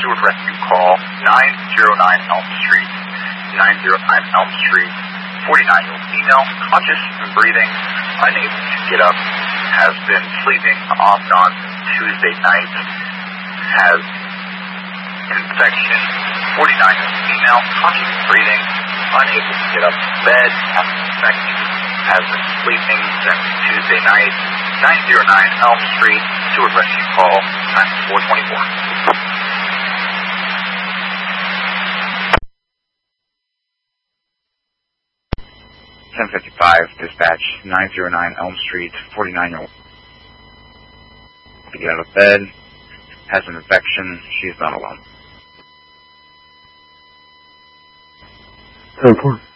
Stewart Rescue Call 909 Elm Street, 909 Elm Street, 49-year-old female, conscious and breathing, unable to get up, has been sleeping off and on Tuesday night, has infection, 49-year-old female, conscious and breathing, unable to get up from bed, has infection, has been sleeping since Tuesday night, 909 Elm Street, Stewart Rescue Call, time 424. 1055, dispatch, 909 Elm Street, 49-year-old. To get out of bed, has an infection, she's not alone. 10-4.